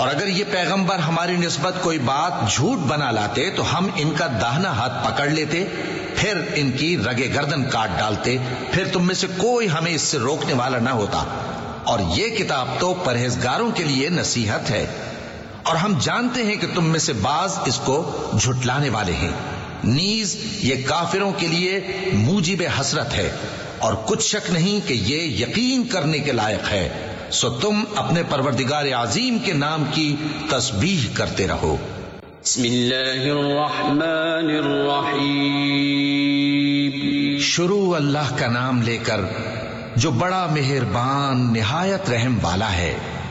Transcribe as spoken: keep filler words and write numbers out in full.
और अगर ये पैगंबर हमारी निस्बत कोई बात झूठ बना लाते तो हम इनका दाहिना हाथ पकड़ लेते, फिर इनकी रगे गर्दन काट डालते, फिर तुम में से कोई हमें इससे रोकने वाला न होता। और ये किताब तो परहेजगारों के लिए नसीहत है, और हम जानते हैं कि तुम में से बाज इसको झुटलाने वाले हैं। नीज ये काफिरों के लिए मूजिब हसरत है, और कुछ शक नहीं कि ये यकीन करने के लायक है। सो तुम अपने परवरदिगार आजीम के नाम की तस्बीह करते रहो। शुरू अल्लाह का नाम लेकर जो बड़ा मेहरबान निहायत रहम वाला है।